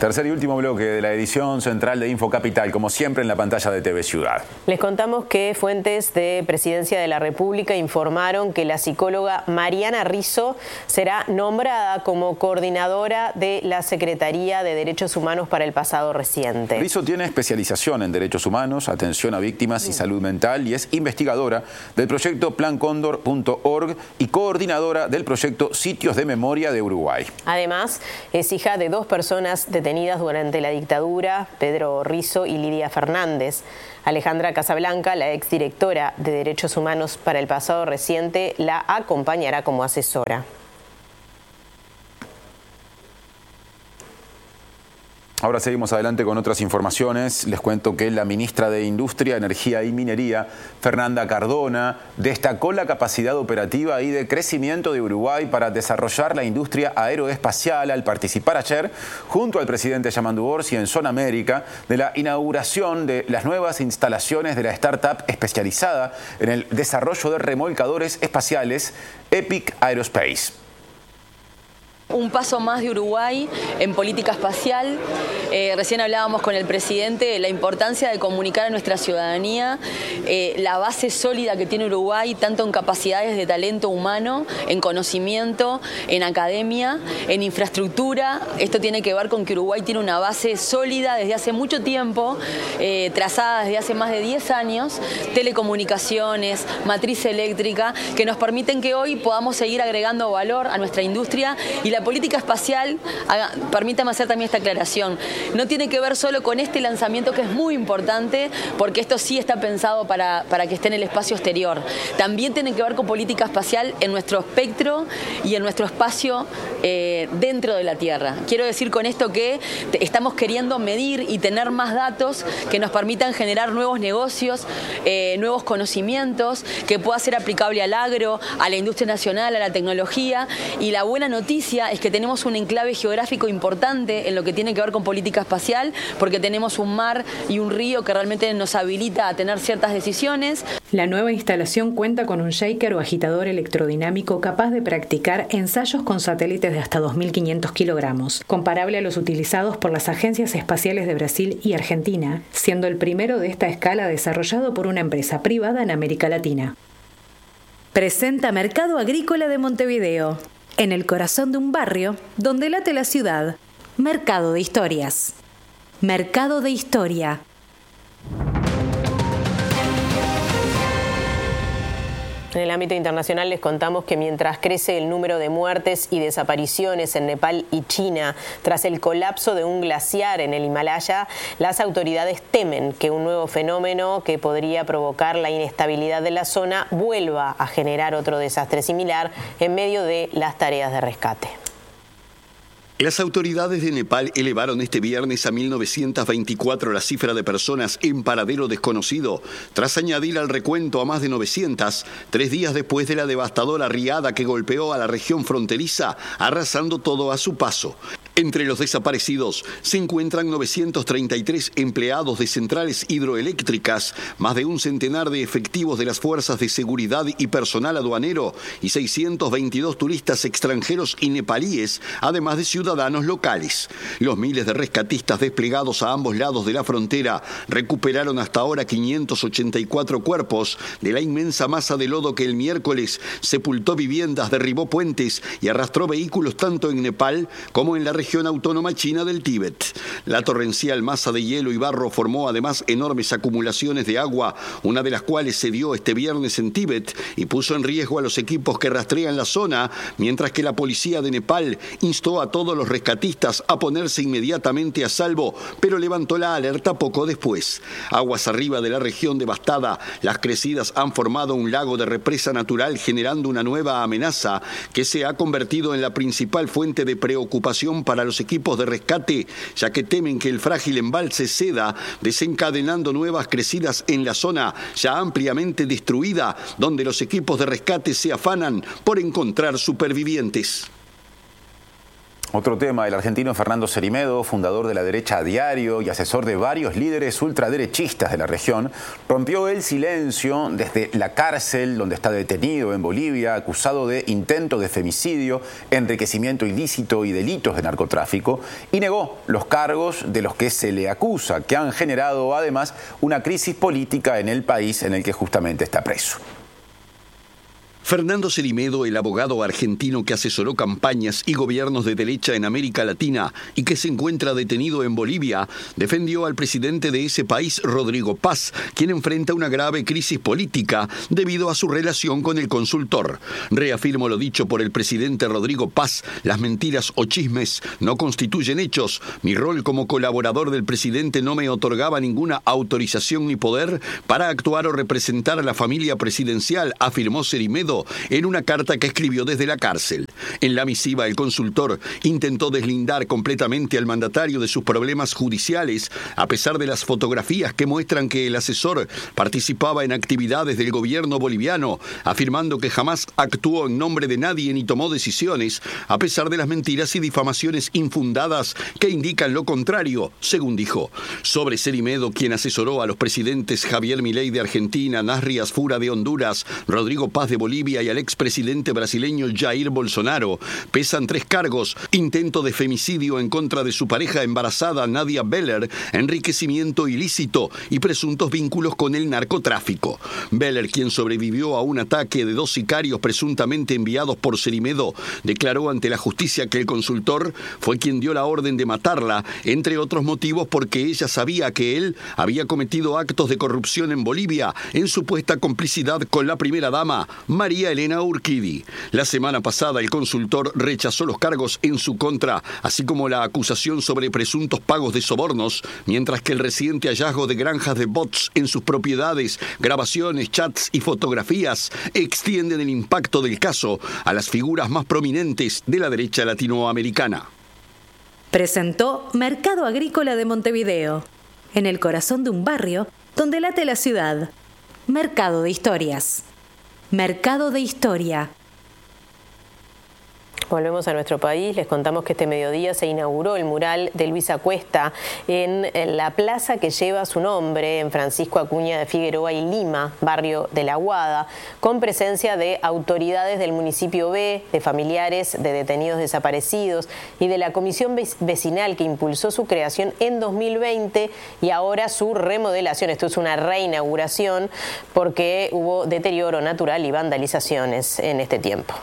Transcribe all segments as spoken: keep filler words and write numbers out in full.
Tercer y último bloque de la edición central de Infocapital, como siempre en la pantalla de T V Ciudad. Les contamos que fuentes de Presidencia de la República informaron que la psicóloga Mariana Rizzo será nombrada como coordinadora de la Secretaría de Derechos Humanos para el pasado reciente. Rizzo tiene especialización en derechos humanos, atención a víctimas y salud mental y es investigadora del proyecto plan cóndor punto org y coordinadora del proyecto Sitios de Memoria de Uruguay. Además, es hija de dos personas detenidas durante la dictadura, Pedro Rizzo y Lidia Fernández. Alejandra Casablanca, la exdirectora de Derechos Humanos para el pasado reciente, la acompañará como asesora. Ahora seguimos adelante con otras informaciones. Les cuento que la ministra de Industria, Energía y Minería, Fernanda Cardona, destacó la capacidad operativa y de crecimiento de Uruguay para desarrollar la industria aeroespacial al participar ayer, junto al presidente Yamandu Orsi en Zona América, de la inauguración de las nuevas instalaciones de la startup especializada en el desarrollo de remolcadores espaciales Epic Aerospace. Un paso más de Uruguay en política espacial. Eh, recién hablábamos con el presidente de la importancia de comunicar a nuestra ciudadanía eh, la base sólida que tiene Uruguay, tanto en capacidades de talento humano, en conocimiento, en academia, en infraestructura. Esto tiene que ver con que Uruguay tiene una base sólida desde hace mucho tiempo, eh, trazada desde hace más de diez años, telecomunicaciones, matriz eléctrica, que nos permiten que hoy podamos seguir agregando valor a nuestra industria. Y la política espacial, haga, permítame hacer también esta aclaración, no tiene que ver solo con este lanzamiento, que es muy importante, porque esto sí está pensado para, para que esté en el espacio exterior. También tiene que ver con política espacial en nuestro espectro y en nuestro espacio eh, dentro de la Tierra. Quiero decir con esto que estamos queriendo medir y tener más datos que nos permitan generar nuevos negocios, eh, nuevos conocimientos, que pueda ser aplicable al agro, a la industria nacional, a la tecnología. Y la buena noticia es que tenemos un enclave geográfico importante en lo que tiene que ver con política espacial, porque tenemos un mar y un río que realmente nos habilita a tener ciertas decisiones. La nueva instalación cuenta con un shaker o agitador electrodinámico capaz de practicar ensayos con satélites de hasta dos mil quinientos kilogramos, comparable a los utilizados por las agencias espaciales de Brasil y Argentina, siendo el primero de esta escala desarrollado por una empresa privada en América Latina. Presenta Mercado Agrícola de Montevideo. En el corazón de un barrio donde late la ciudad. Mercado de Historias. Mercado de Historia. En el ámbito internacional les contamos que mientras crece el número de muertes y desapariciones en Nepal y China tras el colapso de un glaciar en el Himalaya, las autoridades temen que un nuevo fenómeno que podría provocar la inestabilidad de la zona vuelva a generar otro desastre similar en medio de las tareas de rescate. Las autoridades de Nepal elevaron este viernes a mil novecientas veinticuatro la cifra de personas en paradero desconocido, tras añadir al recuento a más de novecientas, tres días después de la devastadora riada que golpeó a la región fronteriza, arrasando todo a su paso. Entre los desaparecidos se encuentran novecientos treinta y tres empleados de centrales hidroeléctricas, más de un centenar de efectivos de las fuerzas de seguridad y personal aduanero y seiscientos veintidós turistas extranjeros y nepalíes, además de ciudadanos locales. Los miles de rescatistas desplegados a ambos lados de la frontera recuperaron hasta ahora quinientos ochenta y cuatro cuerpos de la inmensa masa de lodo que el miércoles sepultó viviendas, derribó puentes y arrastró vehículos tanto en Nepal como en la región autónoma china del Tíbet. La torrencial masa de hielo y barro formó además enormes acumulaciones de agua, una de las cuales se dio este viernes en Tíbet y puso en riesgo a los equipos que rastrean la zona, mientras que la policía de Nepal instó a todos los rescatistas a ponerse inmediatamente a salvo, pero levantó la alerta poco después. Aguas arriba de la región devastada, las crecidas han formado un lago de represa natural, generando una nueva amenaza que se ha convertido en la principal fuente de preocupación para los equipos de rescate, ya que temen que el frágil embalse ceda, desencadenando nuevas crecidas en la zona ya ampliamente destruida, donde los equipos de rescate se afanan por encontrar supervivientes. Otro tema, el argentino Fernando Cerimedo, fundador de La Derecha a Diario y asesor de varios líderes ultraderechistas de la región, rompió el silencio desde la cárcel donde está detenido en Bolivia, acusado de intento de femicidio, enriquecimiento ilícito y delitos de narcotráfico, y negó los cargos de los que se le acusa, que han generado además una crisis política en el país en el que justamente está preso. Fernando Cerimedo, el abogado argentino que asesoró campañas y gobiernos de derecha en América Latina y que se encuentra detenido en Bolivia, defendió al presidente de ese país, Rodrigo Paz, quien enfrenta una grave crisis política debido a su relación con el consultor. Reafirmo lo dicho por el presidente Rodrigo Paz: las mentiras o chismes no constituyen hechos. Mi rol como colaborador del presidente no me otorgaba ninguna autorización ni poder para actuar o representar a la familia presidencial, afirmó Cerimedo en una carta que escribió desde la cárcel. En la misiva, el consultor intentó deslindar completamente al mandatario de sus problemas judiciales, a pesar de las fotografías que muestran que el asesor participaba en actividades del gobierno boliviano, afirmando que jamás actuó en nombre de nadie ni tomó decisiones, a pesar de las mentiras y difamaciones infundadas que indican lo contrario, según dijo. Sobre Cerimedo, quien asesoró a los presidentes Javier Milei de Argentina, Nasri Asfura de Honduras, Rodrigo Paz de Bolivia y al expresidente brasileño Jair Bolsonaro, pesan tres cargos: intento de femicidio en contra de su pareja embarazada Nadia Beller, enriquecimiento ilícito y presuntos vínculos con el narcotráfico. Beller, quien sobrevivió a un ataque de dos sicarios presuntamente enviados por Cerimedo, declaró ante la justicia que el consultor fue quien dio la orden de matarla, entre otros motivos porque ella sabía que él había cometido actos de corrupción en Bolivia en supuesta complicidad con la primera dama, María Elena Urquidi. La semana pasada el consultor rechazó los cargos en su contra, así como la acusación sobre presuntos pagos de sobornos, mientras que el reciente hallazgo de granjas de bots en sus propiedades, grabaciones, chats y fotografías extienden el impacto del caso a las figuras más prominentes de la derecha latinoamericana. Presentó Mercado Agrícola de Montevideo, en el corazón de un barrio donde late la ciudad. Mercado de Historias. Mercado de Historia. Volvemos a nuestro país. Les contamos que este mediodía se inauguró el mural de Luis Acuesta en la plaza que lleva su nombre, en Francisco Acuña de Figueroa y Lima, barrio de La Aguada, con presencia de autoridades del municipio B, de familiares de detenidos desaparecidos y de la comisión vecinal que impulsó su creación en dos mil veinte y ahora su remodelación. Esto es una reinauguración porque hubo deterioro natural y vandalizaciones en este tiempo.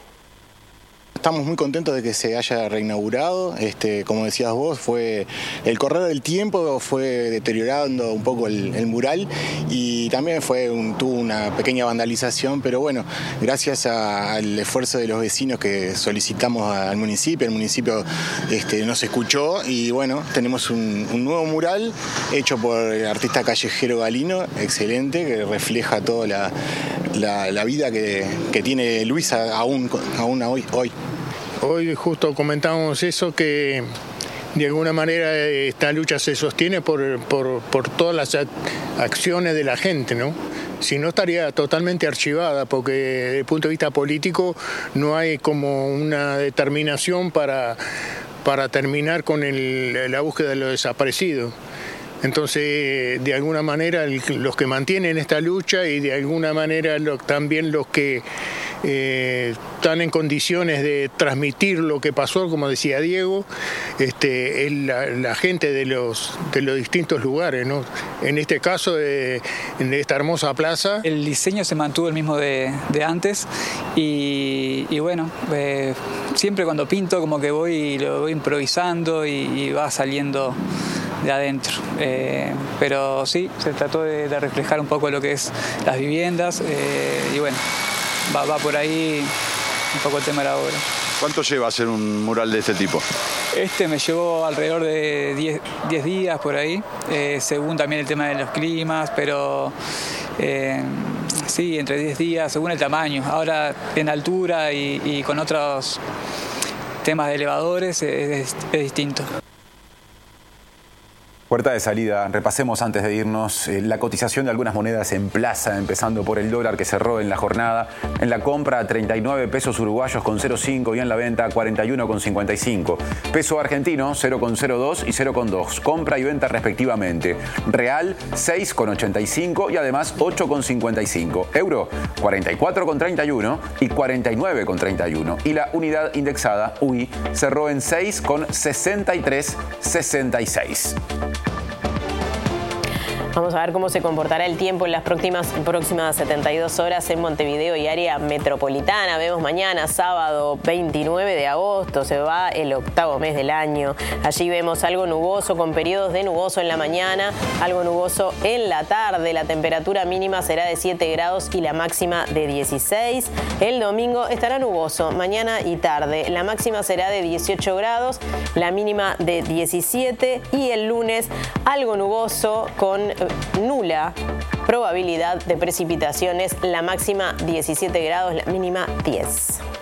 Estamos muy contentos de que se haya reinaugurado. Este, como decías vos, fue el correr del tiempo fue deteriorando un poco el, el mural y también fue un, tuvo una pequeña vandalización, pero bueno, gracias a, al esfuerzo de los vecinos que solicitamos al municipio, el municipio este, nos escuchó y bueno, tenemos un, un nuevo mural hecho por el artista callejero Galino, excelente, que refleja toda la, la, la vida que, que tiene Luis aún, aún hoy. hoy. Hoy justo comentábamos eso, que de alguna manera esta lucha se sostiene por, por, por todas las acciones de la gente, ¿no? Si no estaría totalmente archivada, porque desde el punto de vista político no hay como una determinación para, para terminar con el, la búsqueda de los desaparecidos. Entonces, de alguna manera, los que mantienen esta lucha y de alguna manera lo, también los que eh, están en condiciones de transmitir lo que pasó, como decía Diego, este, es la, la gente de los, de los distintos lugares, ¿no? En este caso, eh, en esta hermosa plaza. El diseño se mantuvo el mismo de, de antes y, y bueno, eh, siempre cuando pinto como que voy, lo voy improvisando y, y va saliendo de adentro, eh, pero sí, se trató de, de reflejar un poco lo que es las viviendas eh, y bueno, va, va por ahí un poco el tema de la obra. ¿Cuánto lleva hacer un mural de este tipo? Este me llevó alrededor de diez días por ahí, eh, según también el tema de los climas, pero eh, sí, entre diez días, según el tamaño. Ahora en altura y, y con otros temas de elevadores es, es distinto. Puerta de salida, repasemos antes de irnos eh, la cotización de algunas monedas en plaza, empezando por el dólar que cerró en la jornada. En la compra, treinta y nueve pesos uruguayos con cero coma cinco y en la venta, cuarenta y uno con cincuenta y cinco. Peso argentino, cero coma cero dos y cero coma dos. Compra y venta respectivamente. Real, seis con ochenta y cinco y además ocho con cincuenta y cinco. Euro, cuarenta y cuatro con treinta y uno y cuarenta y nueve con treinta y uno. Y la unidad indexada, U I, cerró en seis con sesenta y tres sesenta y seis. Vamos a ver cómo se comportará el tiempo en las próximas, próximas setenta y dos horas en Montevideo y área metropolitana. Vemos mañana, sábado veintinueve de agosto, se va el octavo mes del año. Allí vemos algo nuboso con periodos de nuboso en la mañana, algo nuboso en la tarde. La temperatura mínima será de siete grados y la máxima de dieciséis. El domingo estará nuboso, mañana y tarde. La máxima será de dieciocho grados, la mínima de diecisiete. Y el lunes algo nuboso con nula probabilidad de precipitaciones, la máxima diecisiete grados, la mínima diez.